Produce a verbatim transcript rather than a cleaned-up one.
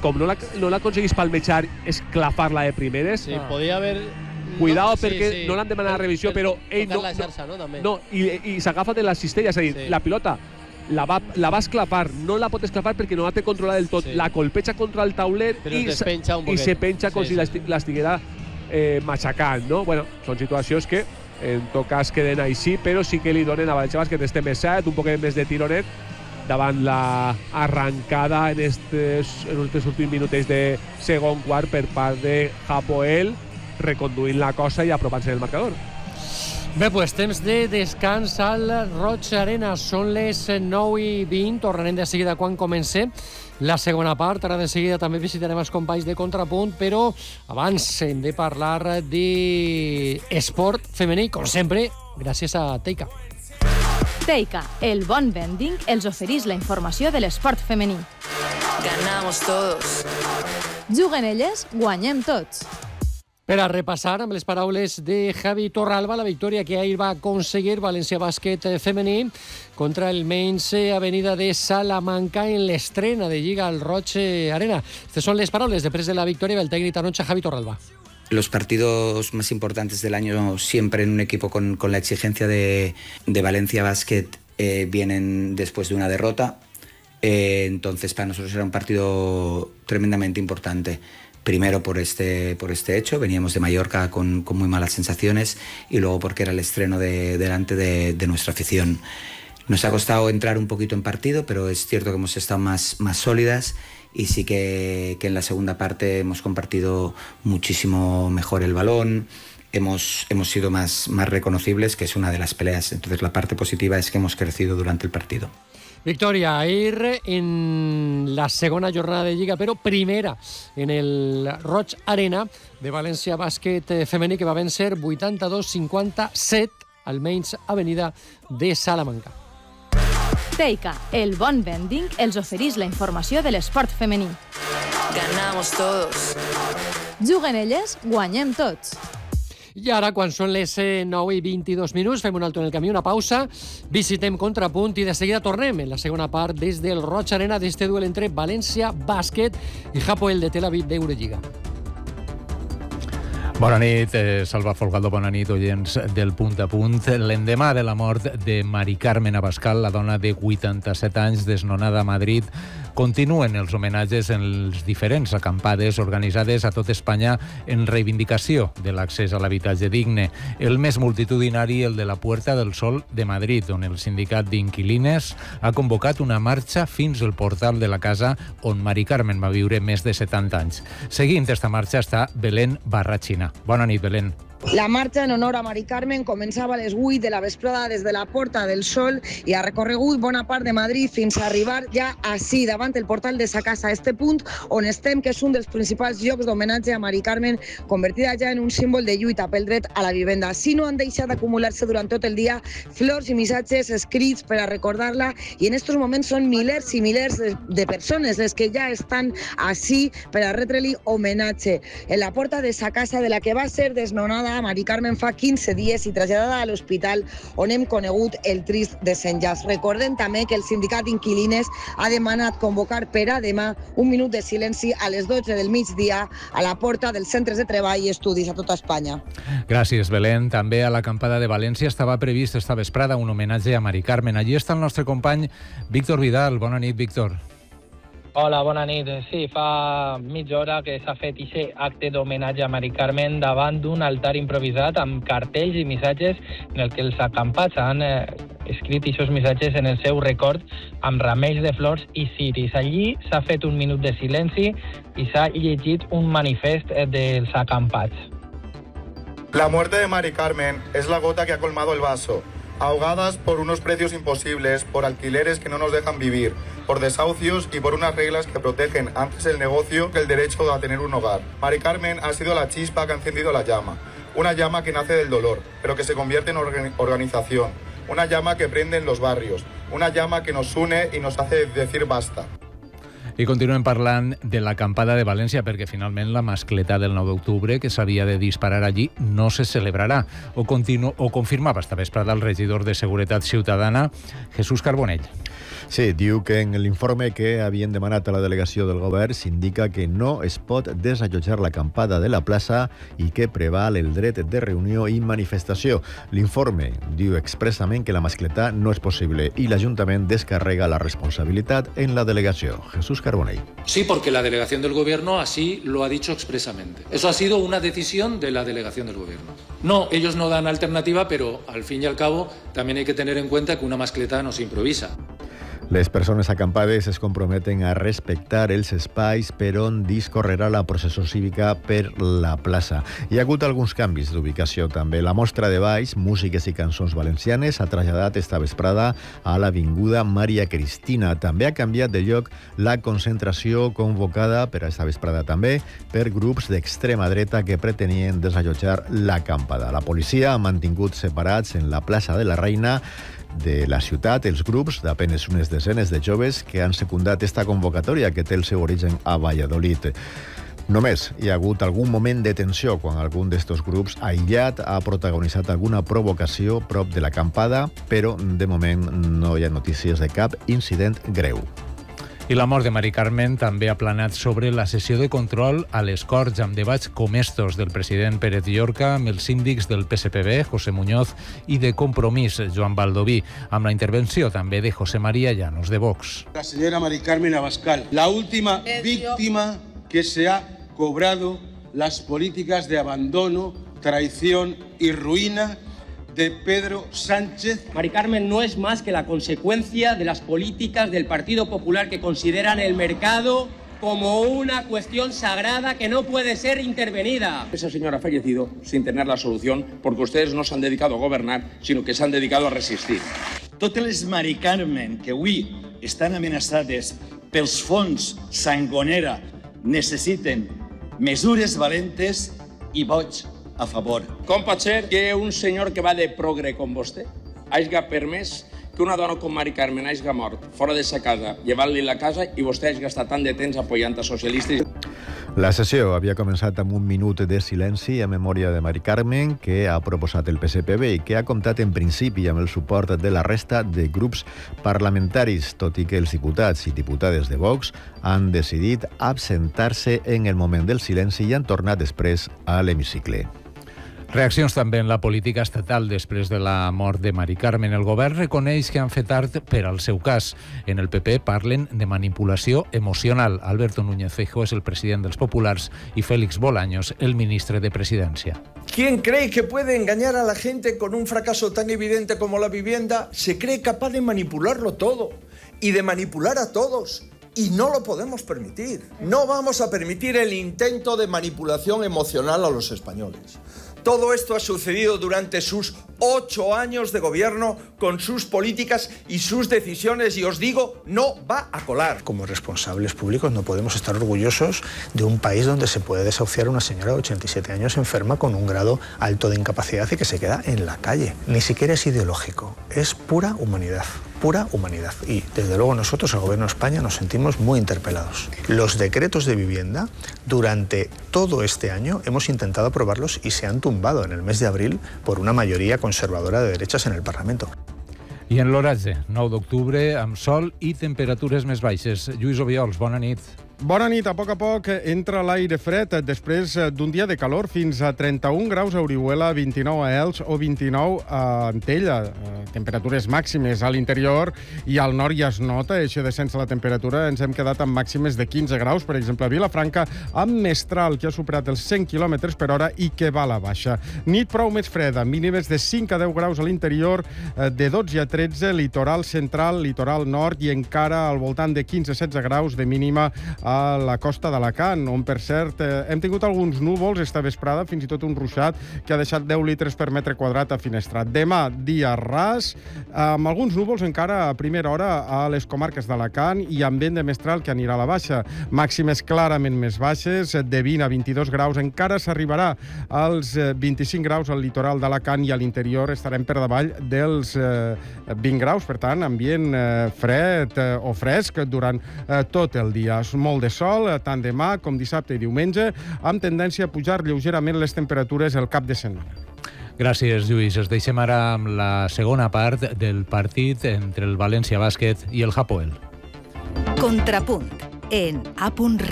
com no, la, no l'aconseguís palmejar, esclafar-la de primeres. Sí, podia haver... Cuidado, no, perquè sí, sí. no l'han demanat a revisió, però ell no, la xarxa, no, també. no, i, i s'agafa de la cistella, és a dir, sí. la pilota la va, la va esclafar, no la pot esclafar perquè no la té controlada del tot, sí. la colpeja contra el tauler i, i se penja com sí, si sí. l'estiguera eh, matxacant, no? Bueno, són situacions que en tot cas queden així, però sí que li donen a València Bàsquet este més set, un poquet més de tironet davant la arrancada en estes, en estes últims minuts de segon quart per part de Hapoel, reconduint la cosa i apropant-se al marcador. Bé, pues temps de descans al Roig Arena. Són les nou i vint. Tornarem de seguida quan comenci la segona part. Ara de seguida també visitarem els companys de Contrapunt, però abans hem de parlar d'esport femení, com sempre, gràcies a Teica. Teica, el bon vending, els oferís la informació de l'esport femení. Ganamos todos. Juguen elles, guanyem tots. Per a repassar amb les paraules de Javi Torralba la victòria que ahir va aconseguir València Bàsquet femení contra el Menys Avenida de Salamanca en l'estrena de Lliga al Roig Arena. Estas son las paraules després de la victòria del tècnic taronja Javi Torralba. Los partidos más importantes del año siempre en un equipo con, con la exigencia de, de Valencia Bàsquet eh, vienen después de una derrota. Eh, entonces para nosotros era un partido tremendamente importante. Primero por este, por este hecho, veníamos de Mallorca con, con muy malas sensaciones y luego porque era el estreno de, delante de, de nuestra afición. Nos ha costado entrar un poquito en partido, pero es cierto que hemos estado más, más sólidas y sí que, que en la segunda parte hemos compartido muchísimo mejor el balón, hemos, hemos sido más, más reconocibles, que es una de las peleas. Entonces la parte positiva es que hemos crecido durante el partido. Victòria ahir en la segona jornada de Lliga, però primera en el Roig Arena de València Bàsquet femení, que va vèncer vuitanta-dos cinquanta-set al Menys Avenida de Salamanca. Teica, el bon vending, els oferís la informació de l'esport femení. Ganamos todos. Juguen elles, guanyem tots. I ara, quan són les nou i vint-i-dos minuts, fem un alto en el camí, una pausa, visitem Contrapunt i de seguida tornem en la segona part des del Roig Arena d'este duel entre València Bàsquet i Hapoel de Tel Aviv d'Eurolliga. Bona nit, eh, Salva Folgado, bona nit, oients del Punt a Punt. L'endemà de la mort de Mari Carmen Abascal, la dona de vuitanta-set anys desnonada a Madrid, continuen els homenatges en les diferents acampades organitzades a tot Espanya en reivindicació de l'accés a l'habitatge digne. El més multitudinari, el de la Puerta del Sol de Madrid, on el sindicat d'inquilines ha convocat una marxa fins al portal de la casa on Mari Carmen va viure més de setanta anys. Seguint esta marxa està Belén Barrachina. Bona nit, Belén. La marxa en honor a Mari Carmen començava a les vuit de la vesprada des de la Porta del Sol i ha recorregut bona part de Madrid fins a arribar ja ací, davant el portal de sa casa, a este punt on estem, que és un dels principals llocs d'homenatge a Mari Carmen, convertida ja en un símbol de lluita pel dret a la vivenda. Si no han deixat d'acumular-se durant tot el dia flors i missatges escrits per a recordar-la, i en estos moments són milers i milers de, de persones les que ja estan ací per a retre-li homenatge. En la porta de sa casa, de la que va ser desnonada Mari Carmen fa quinze dies i traslladada a l'hospital on hem conegut el trist desenllaç. Recordem també que el sindicat d'inquilines ha demanat convocar per a demà un minut de silenci a les dotze del migdia a la porta dels centres de treball i estudis a tota Espanya. Gràcies, Belén. També a l'acampada de València estava previst esta vesprada un homenatge a Mari Carmen. Allí està el nostre company Víctor Vidal. Bona nit, Víctor. Hola, bona nit. Sí, fa mitja hora que s'ha fet aquest acte d'homenatge a Mari Carmen davant d'un altar improvisat amb cartells i missatges en el que els acampats han eh, escrit aquests missatges en el seu record amb ramells de flors i ciris. Allí s'ha fet un minut de silenci i s'ha llegit un manifest dels acampats. La muerte de Mari Carmen es la gota que ha colmado el vaso. Ahogadas por unos precios imposibles, por alquileres que no nos dejan vivir, por desahucios y por unas reglas que protegen antes el negocio que el derecho a tener un hogar. Mari Carmen ha sido la chispa que ha encendido la llama, una llama que nace del dolor, pero que se convierte en organización, una llama que prende en los barrios, una llama que nos une y nos hace decir basta. I continuem parlant de l'acampada de València perquè finalment la mascleta del nou d'octubre que s'havia de disparar allí no se celebrarà. O, continu, o confirmava esta vesprada el regidor de Seguretat Ciutadana, Jesús Carbonell. Sí, diu que en l'informe que havien demanat a la delegació del govern s'indica que no es pot desallotjar l'acampada de la plaça i que preval el dret de reunió i manifestació. L'informe diu expressament que la mascletà no és possible i l'Ajuntament descarrega la responsabilitat en la delegació. Jesús Carbonell. Sí, porque la delegación del Gobierno así lo ha dicho expresamente. Eso ha sido una decisión de la delegación del Gobierno. No, ellos no dan alternativa, pero al fin y al cabo también hay que tener en cuenta que una mascletà no s'improvisa. Les persones acampades es comprometen a respectar els espais per on discorrerà la processó cívica per la plaça. Hi ha hagut alguns canvis d'ubicació també. La mostra de balls, músiques i cançons valencianes ha traslladat esta vesprada a l'Avinguda Maria Cristina. També ha canviat de lloc la concentració convocada per a esta vesprada també per grups d'extrema dreta que pretenien desallotjar l'acampada. La policia ha mantingut separats en la plaça de la Reina de la ciutat els grups d'apenes unes desenes de joves que han secundat esta convocatòria que té el seu origen a Valladolid. Només hi ha hagut algun moment de tensió quan algun d'estos grups aïllat ha protagonitzat alguna provocació prop de l'acampada, però de moment no hi ha notícies de cap incident greu. I la mort de Mari Carmen també ha planat sobre la sessió de control a les Corts amb debats com estos del president Pérez Llorca amb els síndics del P S P B, José Muñoz, i de Compromís, Joan Baldoví, amb la intervenció també de José María Llanos, de Vox. La señora Mari Carmen Abascal, la última víctima que se ha cobrado las políticas de abandono, traición y ruina de Pedro Sánchez. Mari Carmen no es más que la consecuencia de las políticas del Partido Popular que consideran el mercado como una cuestión sagrada que no puede ser intervenida. Esa señora ha fallecido sin tener la solución porque ustedes no se han dedicado a gobernar, sino que se han dedicado a resistir. Totes les Mari Carmen que avui estan amenaçades pels fons Sangonera necessiten mesures valentes i vots a favor. Com pot ser que un senyor que va de progre com vostè hagi permès que una dona com Mari Carmen hagi mort fora de sa casa, llevant-li la casa, i vostè hagi estat tant de temps apoyant a socialistes? La sessió havia començat amb un minut de silenci a memòria de Mari Carmen, que ha proposat el P S P B i que ha comptat en principi amb el suport de la resta de grups parlamentaris, tot i que els diputats i diputades de Vox han decidit absentar-se en el moment del silenci i han tornat després a l'hemicicle. Reaccions també en la política estatal després de la mort de Mari Carmen. El govern reconeix que han fet tard per al seu cas. En el P P parlen de manipulació emocional. Alberto Núñez Feijóo és el president dels Populars i Félix Bolaños, el ministre de Presidencia. ¿Quién cree que puede engañar a la gente con un fracaso tan evidente como la vivienda? Se cree capaz de manipularlo todo y de manipular a todos. Y no lo podemos permitir. No vamos a permitir el intento de manipulación emocional a los españoles. Todo esto ha sucedido durante sus ocho años de gobierno con sus políticas y sus decisiones y os digo, no va a colar. Como responsables públicos no podemos estar orgullosos de un país donde se puede desahuciar a una señora de ochenta y siete años enferma con un grado alto de incapacidad y que se queda en la calle. Ni siquiera es ideológico, es pura humanidad. Pura humanidad. Y, desde luego, nosotros, el Gobierno de España, nos sentimos muy interpelados. Los decretos de vivienda, durante todo este año, hemos intentado aprobarlos y se han tumbado en el mes de abril por una mayoría conservadora de derechas en el Parlamento. I en l'oratge, nou d'octubre, amb sol i temperatures més baixes. Lluís Obiols, bona nit. Bona nit. A poc a poc entra l'aire fred després d'un dia de calor fins a trenta-un graus a Orihuela, vint-i-nou a Elx o vint-i-nou a Antella. Temperatures màximes a l'interior i al nord ja es nota aquest descens de la temperatura. Ens hem quedat amb màximes de quinze graus, per exemple, a Vilafranca, amb Mestral, que ha superat els cent quilòmetres per hora i que va a la baixa. Nit prou més freda, mínimes de cinc a deu graus a l'interior, de dotze a tretze, litoral central, litoral nord i encara al voltant de quinze a setze graus de mínima a la costa d'Alacant, on, per cert, eh, hem tingut alguns núvols esta vesprada, fins i tot un ruixat que ha deixat deu litres per metre quadrat a Finestrat. Demà, dia ras, amb alguns núvols encara a primera hora a les comarques d'Alacant i amb vent de mestral que anirà a la baixa. Màximes clarament més baixes, de vint a vint-i-dos graus. Encara s'arribarà als vint-i-cinc graus al litoral d'Alacant i a l'interior estarem per davall dels eh, vint graus. Per tant, ambient eh, fred eh, o fresc durant eh, tot el dia. És molt de sol, tant demà com dissabte i diumenge, amb tendència a pujar lleugerament les temperatures el cap de setmana. Gràcies, Lluís. Es deixem ara amb la segona part del partit entre el València Bàsquet i el Hapoel. Contrapunt en A.